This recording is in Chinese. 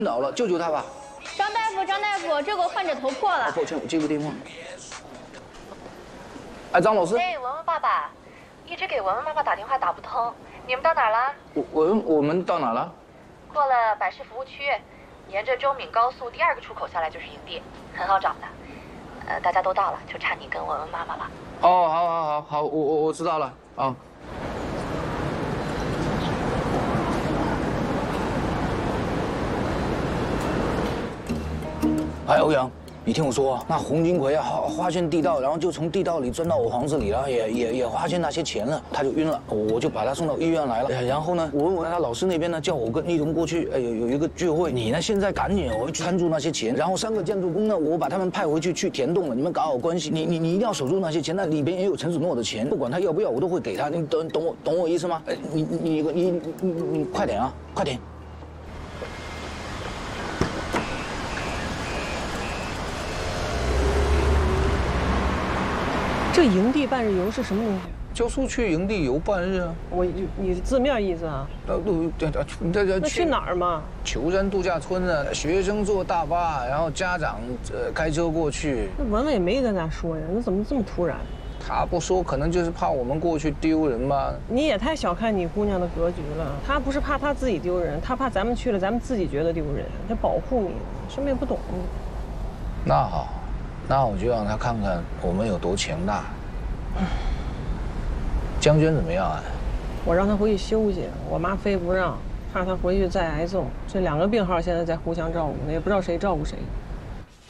倒了，救救他吧！ 张大夫，张大夫，这个患者头破了。 抱歉，我接个电话。哎，张老师。 哎，文文爸爸，一直给文文妈妈打电话打不通，你们到哪儿了？ 我们到哪了？ 过了百世服务区，沿着周闽高速第2个出口下来就是营地，很好找的。大家都到了，就差你跟文文妈妈了。 哦，好，我知道了。啊。哎，欧阳，你听我说啊，那洪金奎啊发现地道，然后就从地道里钻到我房子里了，也发现那些钱了，他就晕了，我就把他送到医院来了。然后呢，我问他老师那边呢，叫我跟一同过去，有一个聚会，你呢现在赶紧回去看住那些钱，然后3个建筑工呢，我把他们派回去填洞了，你们搞好关系，你一定要守住那些钱，那里边也有陈子诺的钱，不管他要不要，我都会给他，你懂我意思吗？你快点啊，快点。 这营地半日游是什么东西？ 就是去营地游半日啊。 你字面意思啊？那去哪儿嘛？ 求山度假村啊，学生坐大巴，然后家长开车过去。 那文文也没跟咱说呀，那怎么这么突然？ 他不说，可能就是怕我们过去丢人吧。 你也太小看你姑娘的格局了。她不是怕她自己丢人，她怕咱们去了，咱们自己觉得丢人，她保护你，什么也不懂。 那好。那我就让他看看我们有多强大。江娟怎么样啊？ 我让她回去休息，我妈非不让，怕她回去再挨揍。这2个病号现在在互相照顾，也不知道谁照顾谁。